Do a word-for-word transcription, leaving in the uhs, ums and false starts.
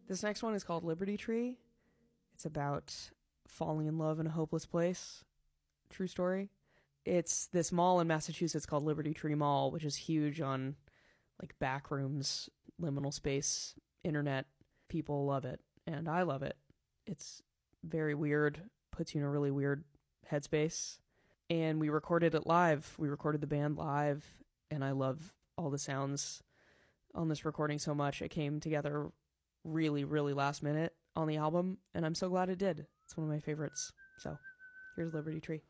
This next one is called Liberty Tree. It's about falling in love in a hopeless place. True story. It's this mall in Massachusetts called Liberty Tree Mall, which is huge on like back rooms, liminal space, internet. People love it, and I love it. It's very weird, puts you in a really weird headspace. And we recorded it live. We recorded the band live, and I love all the sounds on this recording so much. It came together really, really last minute on the album, and I'm so glad it did. It's one of my favorites. So, here's Liberty Tree.